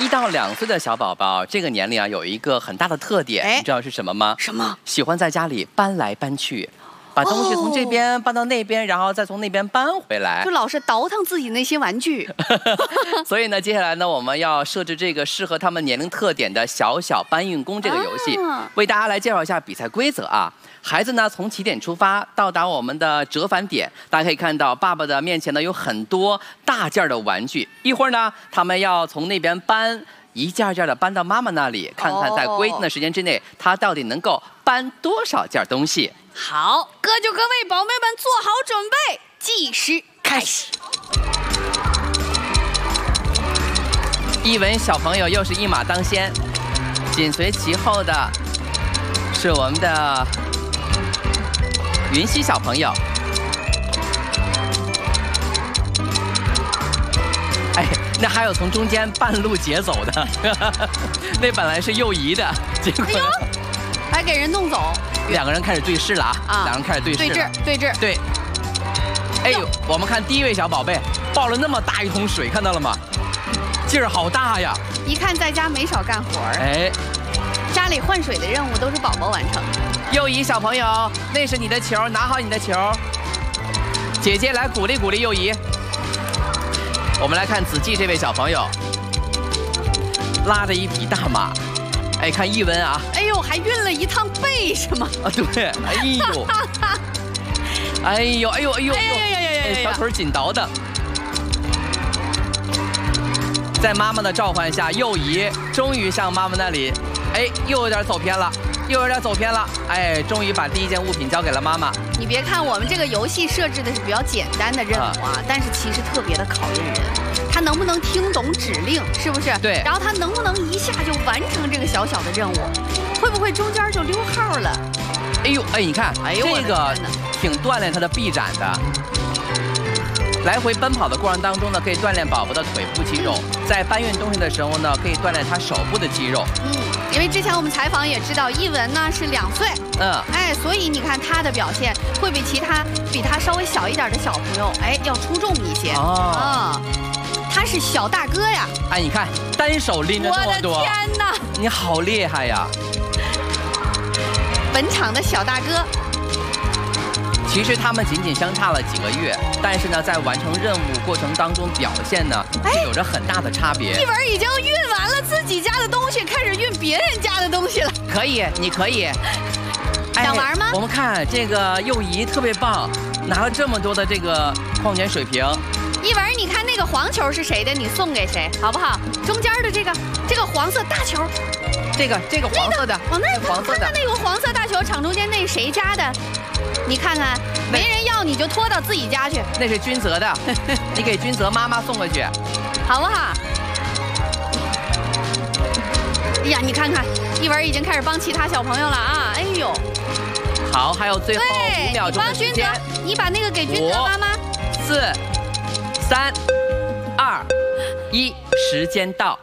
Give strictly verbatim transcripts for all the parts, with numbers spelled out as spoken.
一到两岁的小宝宝，这个年龄啊，有一个很大的特点， 哎你知道是什么吗？ 什么？ 喜欢在家里搬来搬去，把东西从这边搬到那边，然后再从那边搬回来就。老是倒腾自己那些玩具。 所以呢，接下来呢，我们要设置这个适合他们年龄特点的小小搬运工这个游戏， 啊为大家来介绍一下比赛规则啊。孩子呢从起点出发，到达我们的折返点，大家可以看到爸爸的面前呢有很多大件的玩具，一会儿呢他们要从那边搬一件件的搬到妈妈那里，看看在规定的时间之内，他到底能够搬多少件东西。 好，各就各位，宝贝们做好准备，计时开始。 一文小朋友又是一马当先，紧随其后的是我们的云溪小朋友。哎，那还有从中间半路截走的，那本来是幼仪的，结果、 哎呦，还给人弄走。 两个人开始对视了啊！ 啊两个人开始对视对了。 峙对峙。 对。哎呦，我们看第一位小宝贝抱了那么大一桶水，看到了吗？劲儿好大呀！ 一看在家没少干活儿， 哎， 家里换水的任务都是宝宝完成。 幼仪小朋友，那是你的球，拿好你的球。姐姐来鼓励鼓励幼仪。我们来看子季这位小朋友，拉着一匹大马。哎，看一文啊， 哎呦，还运了一趟背是吗？ 啊对，哎呦，哎呦哎呦哎呦哎呀呀呀呀呀！ 小腿紧倒的。在妈妈的召唤下，幼仪终于向妈妈那里，哎，又有点走偏了，又有点走偏了，哎，终于把第一件物品交给了妈妈。 你别看我们这个游戏设置的是比较简单的任务啊，但是其实特别的考验人，他能不能听懂指令，是不是？ 对。 然后他能不能一下就完成这个小小的任务，会不会中间就溜号了？ 哎呦，哎，你看， 哎呦， 这个挺锻炼他的臂展的。来回奔跑的过程当中呢，可以锻炼宝宝的腿部肌肉；在搬运东西的时候呢，可以锻炼他手部的肌肉。 嗯，因为之前我们采访也知道，一文呢是两岁， 嗯， 哎，所以你看他的表现会比其他比他稍微小一点的小朋友，哎，要出众一些。 哦， 嗯，他是小大哥呀！ 哎，你看，单手拎着这么多， 我的天哪， 你好厉害呀！ 本场的小大哥。 其实他们仅仅相差了几个月，但是呢，在完成任务过程当中表现呢，是有着很大的差别。 一文已经运完了自己家的东西，开始运别人家的东西了。 可以，你可以。 想玩吗？ 哎、我们看这个幼仪特别棒，拿了这么多的这个矿泉水瓶。 一文，你看那个黄球是谁的？你送给谁，好不好？中间的这个这个黄色大球， 这个这个黄色的， 往、那儿黄色的， 看看那个黄色大球，场中间那是谁家的？你看看，没人要你就拖到自己家去。 那是君泽的，你给君泽妈妈送过去， 好不好？哎呀，你看看，一文已经开始帮其他小朋友了啊！哎呦， 好，还有最后五秒钟的时间， 你把那个给君泽妈妈。 四、三、二、一，时间到。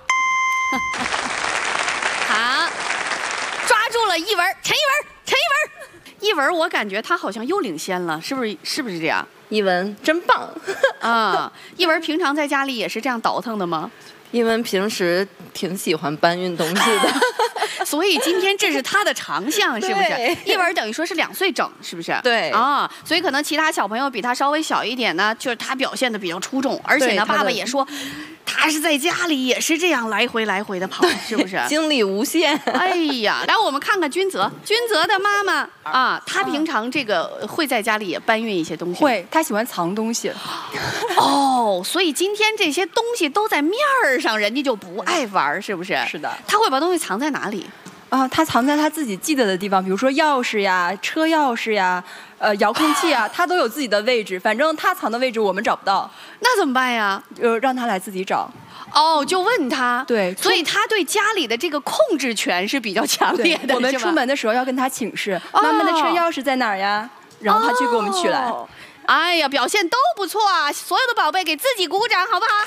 好，抓住了一文，陈一文，陈一文。一文，我感觉他好像又领先了，是不是？是不是这样？ 一文真棒啊！一文平常在家里也是这样倒腾的吗？ 一文平时挺喜欢搬运东西的， 所以今天这是他的长项，是不是？一文等于说是两岁整，是不是？ 对啊，所以可能其他小朋友比他稍微小一点呢，就是他表现的比较出众，而且呢，爸爸也说。他是在家里也是这样来回来回的跑，是不是？ 精力无限。 哎呀，来我们看看君泽，君泽的妈妈啊，她平常这个会在家里也搬运一些东西。 会，她喜欢藏东西。 哦，所以今天这些东西都在面儿上，人家就不爱玩，是不是？ 是的。 她会把东西藏在哪里？ 啊，她藏在她自己记得的地方，比如说钥匙呀、车钥匙呀、呃遥控器啊，她都有自己的位置。反正她藏的位置我们找不到， 那怎么办呀？ 呃，让她来自己找。 哦，就问她。 对， 所以她对家里的这个控制权是比较强烈的。 我们出门的时候要跟她请示，哦、妈妈的车钥匙在哪儿呀？然后她去给我们取来。哦、 哎呀，表现都不错啊！所有的宝贝给自己鼓掌，好不好？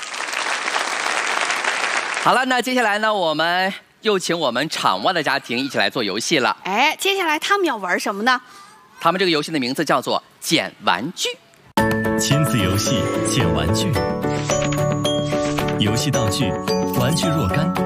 好了，那接下来呢，我们又请我们场外的家庭一起来做游戏了。 哎，接下来他们要玩什么呢？ 他们这个游戏的名字叫做捡玩具。 亲子游戏捡玩具，游戏道具玩具若干。